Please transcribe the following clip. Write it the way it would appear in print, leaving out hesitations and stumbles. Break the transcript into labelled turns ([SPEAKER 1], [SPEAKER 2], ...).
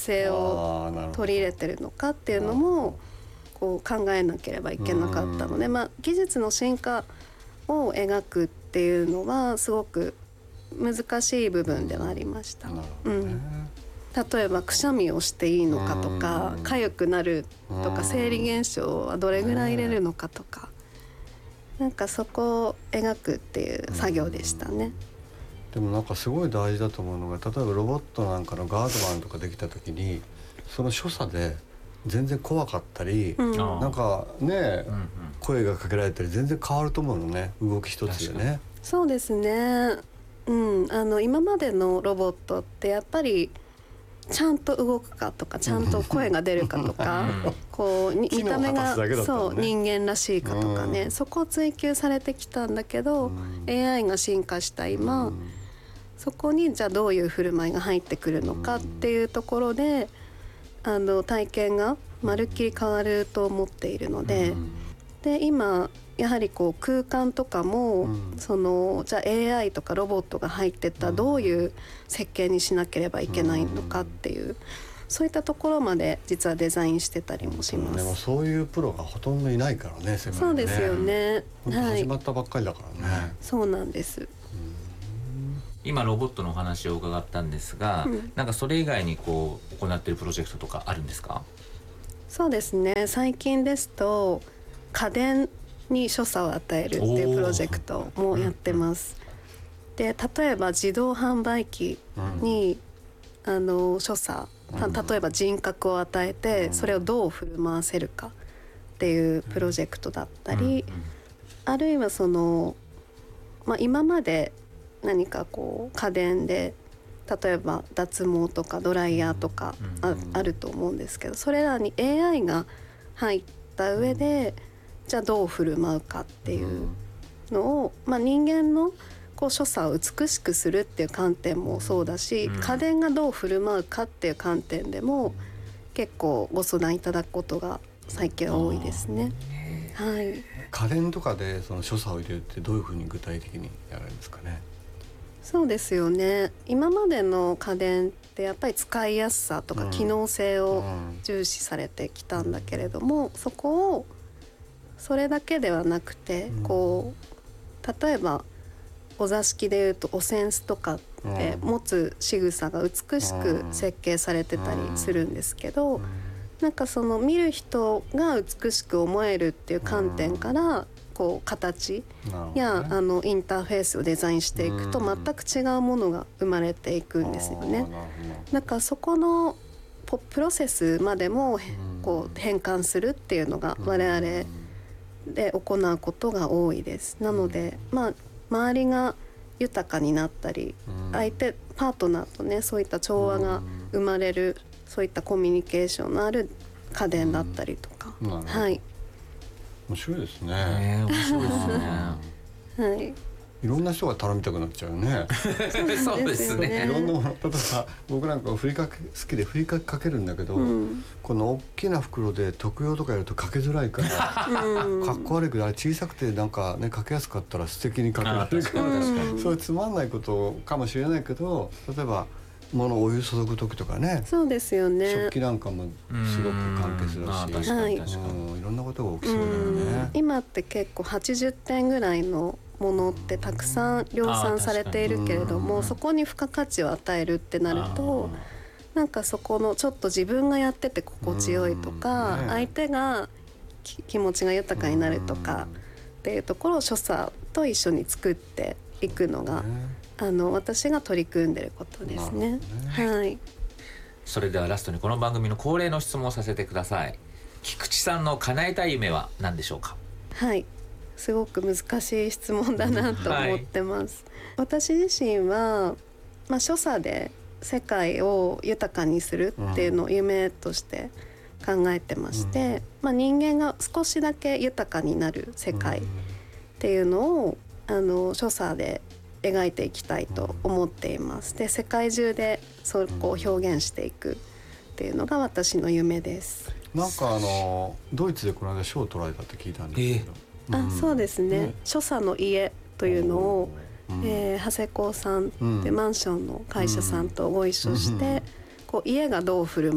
[SPEAKER 1] 性を取り入れてるのかっていうのもこう考えなければいけなかったので、技術の進化を描くっていうのはすごく難しい部分ではありました。例えばくしゃみをしていいのかとか、痒くなるとか、生理現象はどれぐらい入れるのかとか、なんかそこを描くっていう作業でしたね。
[SPEAKER 2] でもなんかすごい大事だと思うのが、例えばロボットなんかのガードマンとかできた時にその所作で全然怖かったり、なんかね、声がかけられたり全然変わると思うのね、動き一つでね。
[SPEAKER 1] そうですね、今までのロボットってやっぱりちゃんと動くかとか、ちゃんと声が出るかとかこう見た目がそう人間らしいかとかね、そこを追求されてきたんだけど、AI が進化した今、そこにじゃあどういう振る舞いが入ってくるのかっていうところで体験がまるっきり変わると思っているので、で今やはりこう空間とかも、じゃあ AI とかロボットが入ってったらどういう設計にしなければいけないのかっていう、そういったところまで実はデザインしてたりもします。
[SPEAKER 2] でもそういうプロがほとんどいないからね、世界にね。
[SPEAKER 1] そうですよね。
[SPEAKER 2] 始まったばっかりだからね。
[SPEAKER 1] そうなんです。
[SPEAKER 3] 今ロボットのお話を伺ったんですが、なんかそれ以外にこう行っているプロジェクトとかあるんですか？
[SPEAKER 1] そうですね、最近ですと家電に所作を与えるっていうプロジェクトもやってます。で例えば自動販売機に、所作、例えば人格を与えてそれをどう振る舞わせるかっていうプロジェクトだったり、あるいは今まで何かこう家電で例えば脱毛とかドライヤーとかあると思うんですけど、それらに AI が入った上でじゃあどう振る舞うかっていうのを、人間のこう所作を美しくするっていう観点もそうだし、家電がどう振る舞うかっていう観点でも結構ご相談いただくことが最近は多いですね。はい、
[SPEAKER 2] 家電とかでその所作を入れるってどういうふうに具体的にやるんですかね？
[SPEAKER 1] そうですよね、今までの家電ってやっぱり使いやすさとか機能性を重視されてきたんだけれども、そこをそれだけではなくて、こう例えばお座敷でいうとお扇子とかって持つ仕草が美しく設計されてたりするんですけど、なんかその見る人が美しく思えるっていう観点からこう形やインターフェースをデザインしていくと全く違うものが生まれていくんですよね。だからそこのプロセスまでもこう変換するっていうのが我々で行うことが多いです。なので周りが豊かになったり、パートナーとねそういった調和が生まれる、そういったコミュニケーションのある家電だったりとか、はい、
[SPEAKER 2] 面白いですね。
[SPEAKER 3] 面白いですね。
[SPEAKER 1] はい、
[SPEAKER 2] いろんな人が頼みたくなっちゃうね。
[SPEAKER 3] そうですね。
[SPEAKER 2] いろんなもの、例えば僕なんか好きでふりかけかけるんだけど、この大きな袋で特用とかやるとかけづらいからかっこ悪いけど、あれ小さくてなんかねかけやすかったら素敵にかけられるから、そういうつまんないことかもしれないけど、例えば物をお湯注ぐ時とかね、
[SPEAKER 1] そうですよね、
[SPEAKER 2] 食器なんかもすごく関係するし、いろんなことが起きそうだよね。
[SPEAKER 1] 今って結構80点ぐらいのものってたくさん量産されているけれども、そこに付加価値を与えるってなると、なんかそこのちょっと自分がやってて心地よいとか、相手が気持ちが豊かになるとかっていうところを所作と一緒に作っていくのが私が取り組んでることですね。はい。
[SPEAKER 3] それではラストにこの番組の恒例の質問をさせてください。菊池さんの叶えたい夢は何でしょうか？
[SPEAKER 1] はい、すごく難しい質問だなと思ってます。私自身は、所作で世界を豊かにするっていうのを夢として考えてまして、人間が少しだけ豊かになる世界っていうのを所作で描いていきたいと思っています。で、世界中でそこを表現していくっていうのが私の夢です。
[SPEAKER 2] なんかドイツでこの間賞を取られたって聞いたんですけど、
[SPEAKER 1] そうですね、所作の家というのを、長谷工さんってマンションの会社さんとご一緒して、こう家がどう振る舞